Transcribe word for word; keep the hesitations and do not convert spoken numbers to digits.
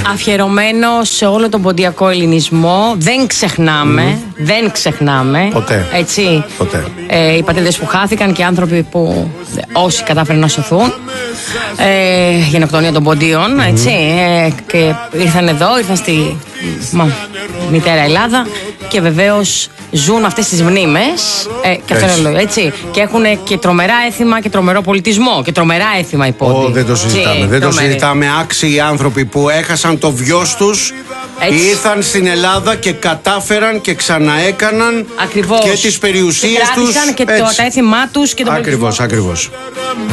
Αφιερωμένο σε όλο τον ποντιακό ελληνισμό. Δεν ξεχνάμε. Mm. Δεν ξεχνάμε. Ποτέ. Έτσι. Ποτέ. Ε, οι πατρίδες που χάθηκαν και οι άνθρωποι που όσοι κατάφεραν να σωθούν. Ε, γενοκτονία των ποντίων. Mm. Έτσι. Ε, και ήρθαν εδώ, ήρθαν στη μα, μητέρα Ελλάδα και βεβαίως ζουν αυτές τις μνήμες. Ε, και αυτό είναι λόγο, έτσι. Και έχουν και τρομερά έθιμα και τρομερό πολιτισμό. Και τρομερά έθιμα οι πόντιοι. Oh, δεν το συζητάμε. Δεν το συζητάμε. Άξιοι άνθρωποι που έχασαν το βιός τους, ήρθαν στην Ελλάδα και κατάφεραν και ξαναέκαναν. Ακριβώς. Και τις περιουσίες τους. Και κράτησαν και το, τα έθιμά τους και τον πολιτισμό. Ακριβώς, ακριβώς.